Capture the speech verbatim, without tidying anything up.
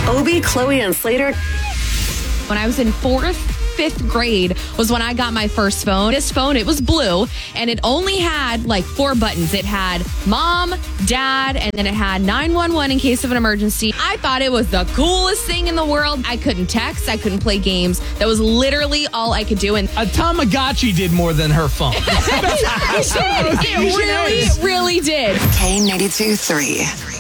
Obie, Chloe, and Slater. When I was in fourth, fifth grade was when I got my first phone. This phone, it was blue, and it only had like four buttons. It had mom, dad, and then it had nine one one in case of an emergency. I thought it was the coolest thing in the world. I couldn't text. I couldn't play games. That was literally all I could do. And a Tamagotchi did more than her phone. It did. It really, really did. K ninety-two three.